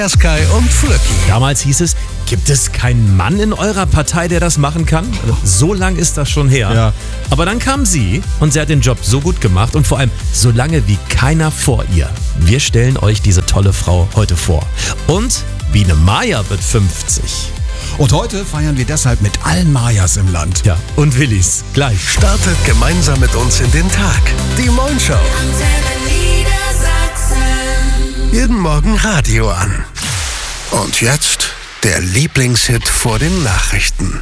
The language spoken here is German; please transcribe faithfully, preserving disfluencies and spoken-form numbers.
Sky und Flöcki. Damals hieß es, gibt es keinen Mann in eurer Partei, der das machen kann? Also, so lang ist das schon her. Ja. Aber dann kam sie und sie hat den Job so gut gemacht und vor allem so lange wie keiner vor ihr. Wir stellen euch diese tolle Frau heute vor. Und Biene Maya wird fünfzig. Und heute feiern wir deshalb mit allen Mayas im Land. Ja, und Willis. Gleich. Startet gemeinsam mit uns in den Tag. Die Moin Show. Jeden Morgen Radio an. Und jetzt der Lieblingshit vor den Nachrichten.